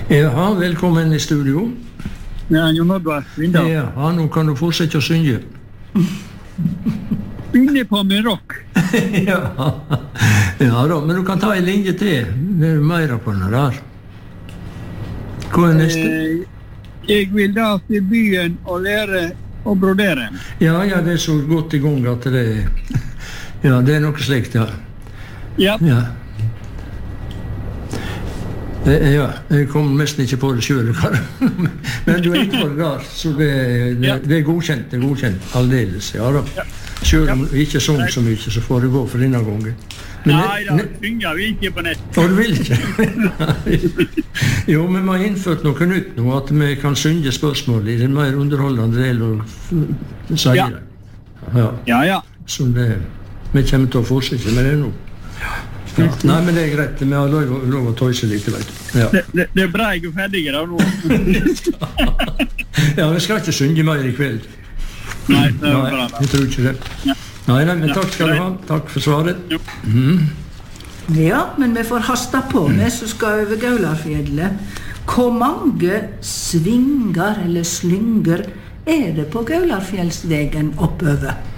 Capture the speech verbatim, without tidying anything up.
Ja, velkommen i studio. Ja, Jon Oddvar Svindal. Ja, nå kan du fortsette å synge. Begynner på med rock. ja. ja da, men du kan ta en linje til. Det er mer på den der. Hva er neste? Eh, jeg vil da til byen og lære å brodere. Ja, ja, det er så godt i gang at det er... Ja, det er noe slikt, ja. Ja. Ja. Ja, jeg kom nesten ikke på det selv, men du er ikke på det der, så det, det, Ja. det er godkjent, det er godkjent, aldeles, ja da. Ja. Selv om vi ikke sånn så mye, så får det gå for denne gangen. Men Nei da, ne- synger vi ikke på nett. Å, du vil ikke? jo, men vi har innført noe nytt nå, at vi kan synge spørsmål i den mer underholdende del og f- si Ja. det. Ja, Ja, ja. så det, vi kommer til å fortsette med det nå. Ja. Nei, men det er greit, vi har lov, lov å tøyse litt, vet du. Ja. Det, det, det er bra jeg er ferdig da nå. ja, vi skal ikke synge mer i kveld. Nei, det er Nei, bra da. jeg tror ikke det. Ja. Nei, nei, men Ja, takk skal du ha. Takk for svaret. Jo. Ja, men vi får hasta på med som skal over Gaularfjellet. Hvor mange svinger eller slynger er det på Gaularfjellsvegen oppover?